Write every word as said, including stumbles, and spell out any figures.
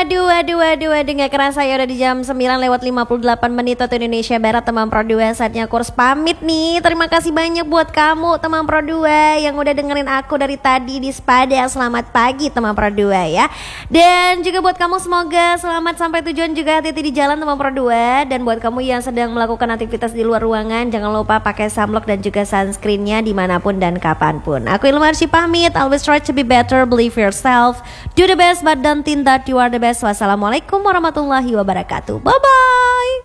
Waduh, waduh, waduh, waduh, gak kerasa ya udah di jam sembilan lewat lima puluh delapan menit waktu Indonesia Barat. Teman Pro dua, saatnya kurs pamit nih. Terima kasih banyak buat kamu teman Pro dua yang udah dengerin aku dari tadi di Spada. Selamat pagi teman Pro dua ya. Dan juga buat kamu semoga selamat sampai tujuan, juga hati-hati di jalan teman Pro dua. Dan buat kamu yang sedang melakukan aktivitas di luar ruangan, jangan lupa pakai sunblock dan juga sunscreennya dimanapun dan kapanpun. Aku Ilham Arsy pamit. Always try to be better, believe yourself, do the best but don't think that you are the best. Wassalamualaikum warahmatullahi wabarakatuh. Bye bye.